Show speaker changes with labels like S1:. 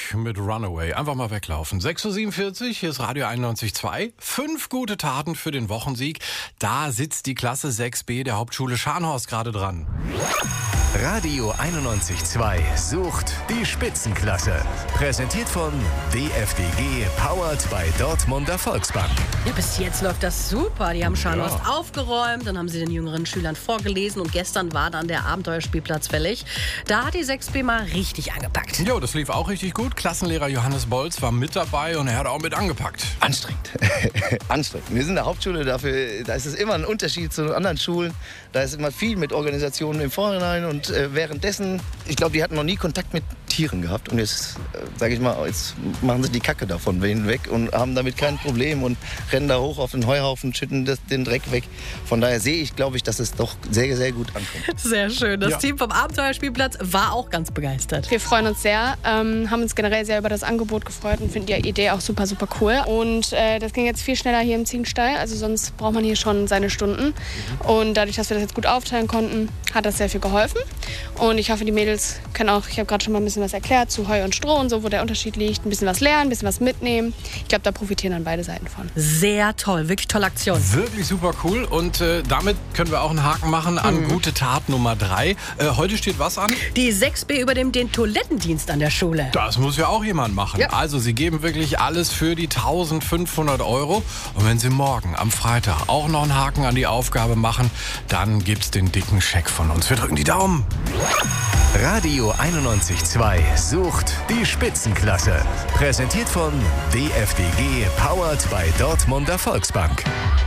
S1: mit Runaway. Einfach mal weglaufen. 6.47 Uhr, hier ist Radio 91.2. 5 gute Taten für den Wochensieg. Da sitzt die Klasse 6b der Hauptschule Scharnhorst gerade dran.
S2: Radio 91.2 sucht die Spitzenklasse. Präsentiert von DFDG, powered by Dortmunder Volksbank.
S3: Ja, bis jetzt läuft das super. Die haben Scharnhorst aufgeräumt, dann haben sie den jüngeren Schülern vorgelesen und gestern war dann der Abenteuerspielplatz fällig. Da hat die 6b mal richtig angepackt.
S1: Jo, das lief auch richtig gut. Klassenlehrer Johannes Bolz war mit dabei und er hat auch mit angepackt.
S4: Anstrengend. Anstrengend. Wir sind in der Hauptschule, da ist es immer ein Unterschied zu anderen Schulen. Da ist immer viel mit Organisationen im Vorhinein und währenddessen, ich glaube, die hatten noch nie Kontakt mit Tieren gehabt und jetzt, sage ich mal, jetzt machen sie die Kacke davon weg und haben damit kein Problem und rennen da hoch auf den Heuhaufen, schütten den Dreck weg. Von daher sehe ich, glaube ich, dass es doch sehr, sehr gut ankommt.
S3: Sehr schön. Das Team vom Abenteuerspielplatz war auch ganz begeistert.
S5: Wir freuen uns sehr, haben uns generell sehr über das Angebot gefreut und finden die Idee auch super, super cool. Und das ging jetzt viel schneller hier im Ziegenstall, also sonst braucht man hier schon seine Stunden. Und dadurch, dass wir das jetzt gut aufteilen konnten, hat das sehr viel geholfen. Und ich hoffe, die Mädels können auch, ich habe gerade schon mal ein bisschen was erklärt zu Heu und Stroh und so, wo der Unterschied liegt, ein bisschen was lernen, ein bisschen was mitnehmen. Ich glaube, da profitieren dann beide Seiten von.
S3: Sehr toll, wirklich tolle Aktion.
S1: Wirklich super cool und damit können wir auch einen Haken machen an gute Tat Nummer 3. Heute steht was an?
S3: Die 6b übernimmt den Toilettendienst an der Schule.
S1: Das muss ja auch jemand machen.
S3: Ja.
S1: Also sie geben wirklich alles für die 1.500 €. Und wenn sie morgen am Freitag auch noch einen Haken an die Aufgabe machen, dann gibt's den dicken Scheck von uns. Wir drücken die Daumen.
S2: Radio 91.2 sucht die Spitzenklasse. Präsentiert von DFDG, powered by Dortmunder Volksbank.